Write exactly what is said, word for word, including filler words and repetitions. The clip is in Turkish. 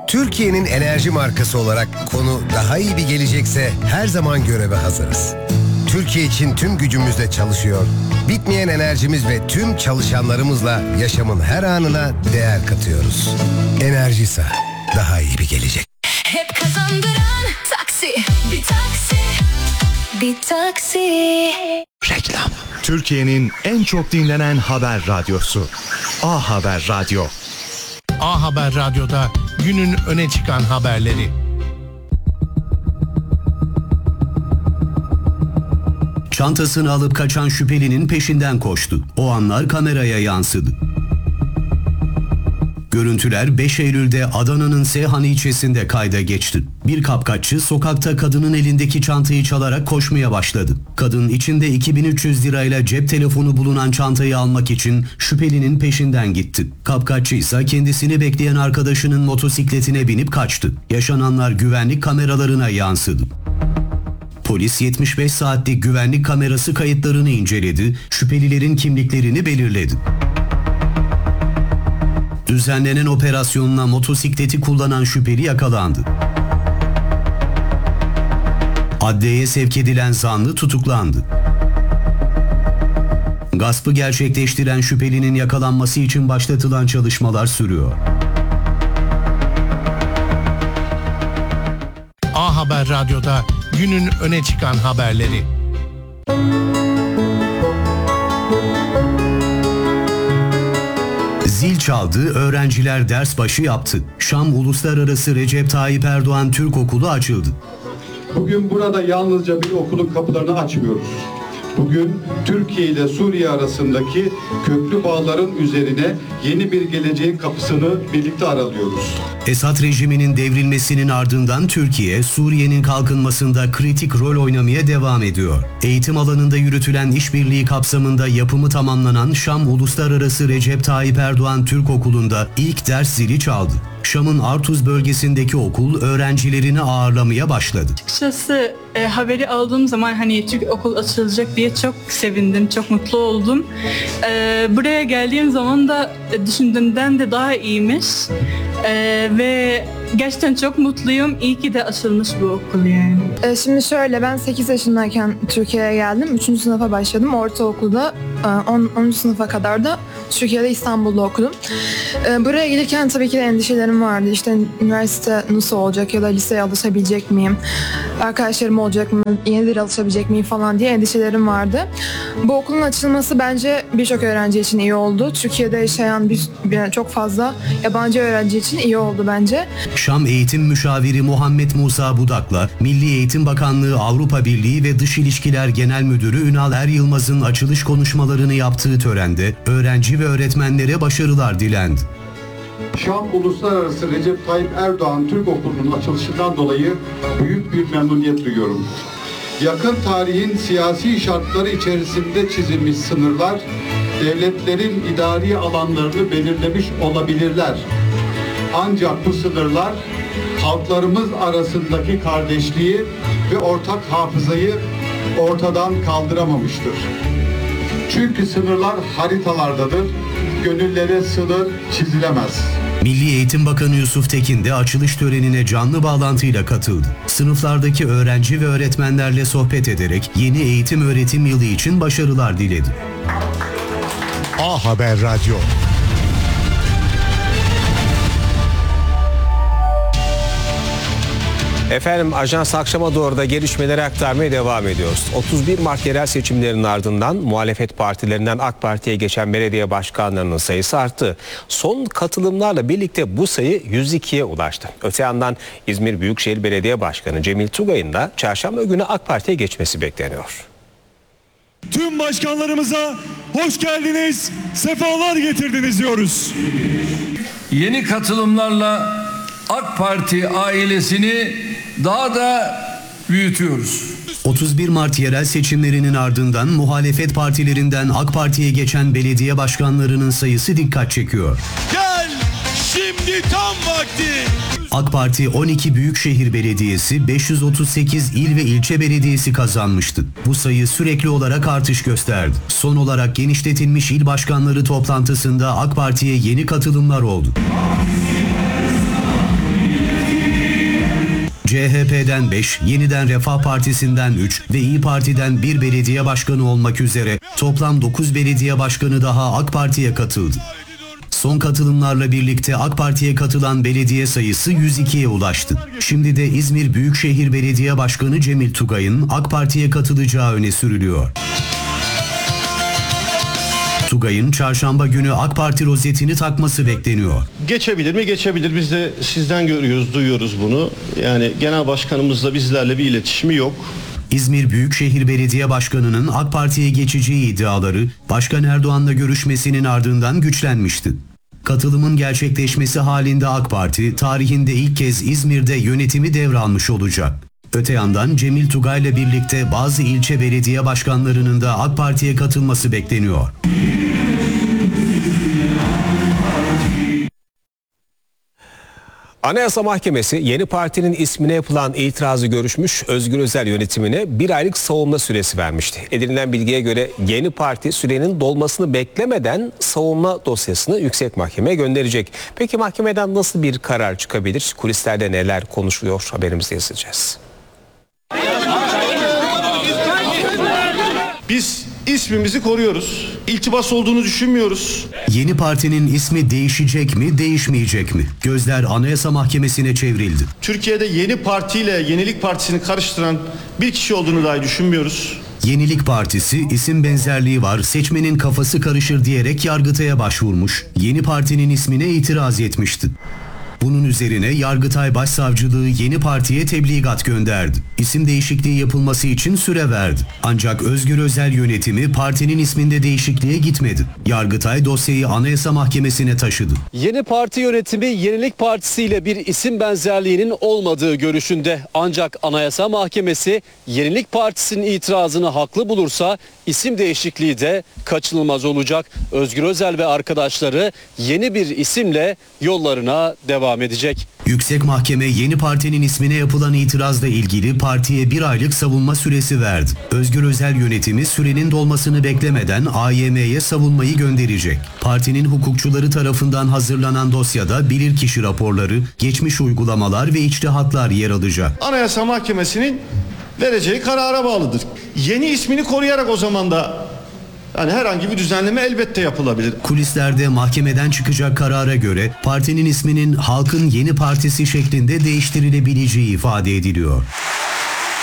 Türkiye'nin enerji markası olarak konu daha iyi bir gelecekse her zaman göreve hazırız. Türkiye için tüm gücümüzle çalışıyor, bitmeyen enerjimiz ve tüm çalışanlarımızla yaşamın her anına değer katıyoruz. Enerjisa, daha iyi bir gelecek. Hep kazandıran taksi, bir taksi, bir taksi. Reklam. Türkiye'nin en çok dinlenen haber radyosu. A Haber Radyo. A Haber Radyo'da günün öne çıkan haberleri. Çantasını alıp kaçan şüphelinin peşinden koştu. O anlar kameraya yansıdı. Görüntüler beş Eylül'de Adana'nın Seyhan ilçesinde kayda geçti. Bir kapkaççı sokakta kadının elindeki çantayı çalarak koşmaya başladı. Kadın içinde iki bin üç yüz lirayla cep telefonu bulunan çantayı almak için şüphelinin peşinden gitti. Kapkaççı ise kendisini bekleyen arkadaşının motosikletine binip kaçtı. Yaşananlar güvenlik kameralarına yansıdı. Polis yetmiş beş saatlik güvenlik kamerası kayıtlarını inceledi, şüphelilerin kimliklerini belirledi. Düzenlenen operasyonla motosikleti kullanan şüpheli yakalandı. Adliyeye sevk edilen zanlı tutuklandı. Gaspı gerçekleştiren şüphelinin yakalanması için başlatılan çalışmalar sürüyor. A Haber Radyo'da günün öne çıkan haberleri. Zil çaldı, öğrenciler ders başı yaptı. Şam Uluslararası Recep Tayyip Erdoğan Türk Okulu açıldı. Bugün burada yalnızca bir okulun kapılarını açmıyoruz. Bugün Türkiye ile Suriye arasındaki köklü bağların üzerine yeni bir geleceğin kapısını birlikte aralıyoruz. Esad rejiminin devrilmesinin ardından Türkiye, Suriye'nin kalkınmasında kritik rol oynamaya devam ediyor. Eğitim alanında yürütülen işbirliği kapsamında yapımı tamamlanan Şam Uluslararası Recep Tayyip Erdoğan Türk Okulu'nda ilk ders zili çaldı. Şam'ın Artuz bölgesindeki okul öğrencilerini ağırlamaya başladı. Açıkçası e, haberi aldığım zaman hani Türk okul açılacak diye çok sevindim, çok mutlu oldum. E, buraya geldiğim zaman da e, düşündüğümden de daha iyiymiş. E, ve gerçekten çok mutluyum. İyi ki de açılmış bu okul yani. E, şimdi şöyle, ben sekiz yaşındayken Türkiye'ye geldim. üçüncü sınıfa başladım. Ortaokulda onuncu sınıfa kadar da Türkiye'de İstanbul'da okudum. E, buraya gelirken tabii ki de endişelerim vardı. İşte üniversite nasıl olacak ya da liseye alışabilecek miyim? Arkadaşlarım olacak mı? Yeni dil alışabilecek miyim falan diye endişelerim vardı. Bu okulun açılması bence birçok öğrenci için iyi oldu. Türkiye'de yaşayan bir, bir çok fazla yabancı öğrenci için iyi oldu bence. Şam Eğitim Müşaviri Muhammed Musa Budak'la Milli Eğitim Bakanlığı Avrupa Birliği ve Dış İlişkiler Genel Müdürü Ünal Er Yılmaz'ın açılış konuşmalarını yaptığı törende öğrenci ve öğretmenlere başarılar dilendi. Şam Uluslararası Recep Tayyip Erdoğan Türk Okulu'nun açılışından dolayı büyük bir memnuniyet duyuyorum. Yakın tarihin siyasi şartları içerisinde çizilmiş sınırlar, devletlerin idari alanlarını belirlemiş olabilirler. Ancak bu sınırlar halklarımız arasındaki kardeşliği ve ortak hafızayı ortadan kaldıramamıştır. Çünkü sınırlar haritalardadır, gönüllere sınır çizilemez. Milli Eğitim Bakanı Yusuf Tekin de açılış törenine canlı bağlantıyla katıldı. Sınıflardaki öğrenci ve öğretmenlerle sohbet ederek yeni eğitim öğretim yılı için başarılar diledi. A Haber Radyo. Efendim, Ajans akşama doğru da gelişmeleri aktarmaya devam ediyoruz. otuz bir Mart yerel seçimlerinin ardından muhalefet partilerinden AK Parti'ye geçen belediye başkanlarının sayısı arttı. Son katılımlarla birlikte bu sayı yüz ikiye ulaştı. Öte yandan İzmir Büyükşehir Belediye Başkanı Cemil Tugay'ın da çarşamba günü AK Parti'ye geçmesi bekleniyor. Tüm başkanlarımıza hoş geldiniz, sefalar getirdiniz diyoruz. Yeni katılımlarla AK Parti ailesini daha da büyütüyoruz. otuz bir Mart yerel seçimlerinin ardından muhalefet partilerinden AK Parti'ye geçen belediye başkanlarının sayısı dikkat çekiyor. Gel, şimdi tam vakti. AK Parti on iki büyükşehir belediyesi, beş yüz otuz sekiz il ve ilçe belediyesi kazanmıştı. Bu sayı sürekli olarak artış gösterdi. Son olarak genişletilmiş il başkanları toplantısında AK Parti'ye yeni katılımlar oldu. C H P'den beş, Yeniden Refah Partisi'nden üç ve İYİ Parti'den bir belediye başkanı olmak üzere toplam dokuz belediye başkanı daha AK Parti'ye katıldı. Son katılımlarla birlikte AK Parti'ye katılan belediye sayısı yüz ikiye ulaştı. Şimdi de İzmir Büyükşehir Belediye Başkanı Cemil Tugay'ın AK Parti'ye katılacağı öne sürülüyor. Tugay'ın çarşamba günü AK Parti rozetini takması bekleniyor. Geçebilir mi? Geçebilir. Biz de sizden görüyoruz, duyuyoruz bunu. Yani genel başkanımızla bizlerle bir iletişimi yok. İzmir Büyükşehir Belediye Başkanı'nın AK Parti'ye geçeceği iddiaları Başkan Erdoğan'la görüşmesinin ardından güçlenmişti. Katılımın gerçekleşmesi halinde AK Parti tarihinde ilk kez İzmir'de yönetimi devralmış olacak. Öte yandan Cemil Tugay'la birlikte bazı ilçe belediye başkanlarının da AK Parti'ye katılması bekleniyor. Anayasa Mahkemesi yeni partinin ismine yapılan itirazı görüşmüş, Özgür Özel yönetimine bir aylık savunma süresi vermişti. Edinilen bilgiye göre yeni parti sürenin dolmasını beklemeden savunma dosyasını yüksek mahkemeye gönderecek. Peki mahkemeden nasıl bir karar çıkabilir? Kulislerde neler konuşuluyor? Haberimizde yazacağız. Biz ismimizi koruyoruz. İltibas olduğunu düşünmüyoruz. Yeni partinin ismi değişecek mi, değişmeyecek mi? Gözler Anayasa Mahkemesi'ne çevrildi. Türkiye'de yeni partiyle Yenilik Partisi'ni karıştıran bir kişi olduğunu dahi düşünmüyoruz. Yenilik Partisi isim benzerliği var, seçmenin kafası karışır diyerek Yargıtay'a başvurmuş. Yeni partinin ismine itiraz etmişti. Bunun üzerine Yargıtay Başsavcılığı yeni partiye tebligat gönderdi. İsim değişikliği yapılması için süre verdi. Ancak Özgür Özel yönetimi partinin isminde değişikliğe gitmedi. Yargıtay dosyayı Anayasa Mahkemesi'ne taşıdı. Yeni parti yönetimi Yenilik Partisi ile bir isim benzerliğinin olmadığı görüşünde. Ancak Anayasa Mahkemesi Yenilik Partisi'nin itirazını haklı bulursa isim değişikliği de kaçınılmaz olacak. Özgür Özel ve arkadaşları yeni bir isimle yollarına devam edecek. Yüksek Mahkeme yeni partinin ismine yapılan itirazla ilgili partiye bir aylık savunma süresi verdi. Özgür Özel yönetimi sürenin dolmasını beklemeden A Y M'ye savunmayı gönderecek. Partinin hukukçuları tarafından hazırlanan dosyada bilirkişi raporları, geçmiş uygulamalar ve içtihatlar yer alacak. Anayasa Mahkemesi'nin vereceği karara bağlıdır. Yeni ismini koruyarak o zaman da yani herhangi bir düzenleme elbette yapılabilir. Kulislerde mahkemeden çıkacak karara göre partinin isminin Halkın Yeni Partisi şeklinde değiştirilebileceği ifade ediliyor.